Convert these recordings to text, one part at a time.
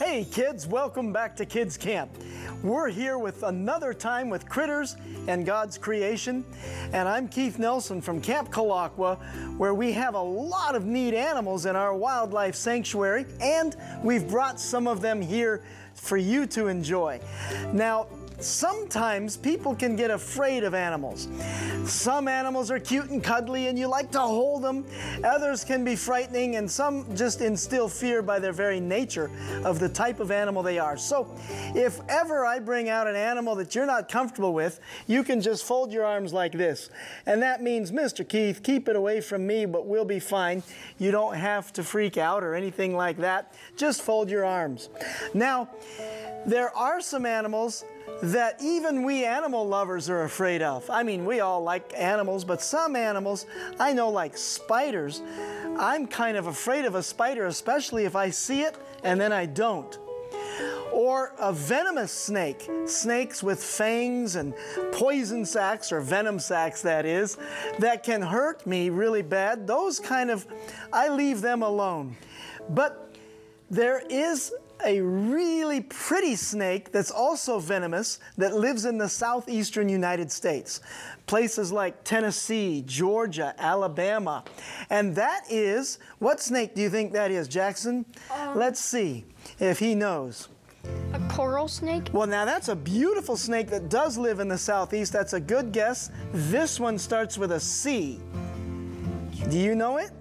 Hey kids, welcome back to Kids Camp. We're here with another time with critters and God's creation. And I'm Keith Nelson from Camp Colaqua, where we have a lot of neat animals in our wildlife sanctuary, and we've brought some of them here for you to enjoy. Now, sometimes people can get afraid of animals. Some animals are cute and cuddly and you like to hold them. Others can be frightening, and some just instill fear by their very nature of the type of animal they are. So if ever I bring out an animal that you're not comfortable with, you can just fold your arms like this. And that means, Mr. Keith, keep it away from me, but we'll be fine. You don't have to freak out or anything like that. Just fold your arms. Now, there are some animals that even we animal lovers are afraid of. I mean, we all like animals, but some animals, I know, like spiders, I'm kind of afraid of a spider, especially if I see it and then I don't. Or a venomous snake, snakes with fangs and poison sacs, or venom sacs that is, that can hurt me really bad. Those kind of, I leave them alone. But there is a really pretty snake that's also venomous that lives in the southeastern United States. Places like Tennessee, Georgia, Alabama. And that is, what snake do you think that is, Jackson? Let's see if he knows. A coral snake? Well, now that's a beautiful snake that does live in the southeast. That's a good guess. This one starts with a C. Do you know it?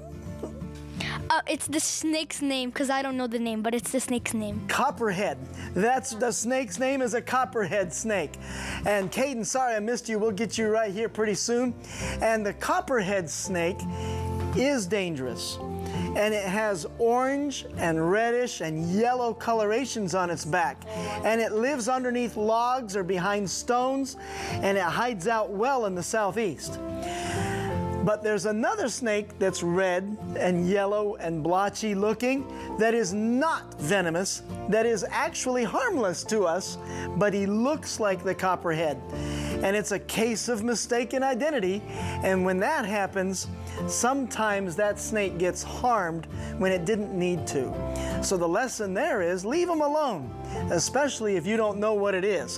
It's the snake's name, because I don't know the name, but it's the snake's name. Copperhead. That's the snake's name, is a copperhead snake. And Caden, sorry I missed you. We'll get you right here pretty soon. And the copperhead snake is dangerous. And it has orange and reddish and yellow colorations on its back. And it lives underneath logs or behind stones, and it hides out well in the southeast. But there's another snake that's red and yellow and blotchy looking that is not venomous, that is actually harmless to us, but he looks like the copperhead. And it's a case of mistaken identity, and when that happens, sometimes that snake gets harmed when it didn't need to. So the lesson there is, leave them alone, especially if you don't know what it is.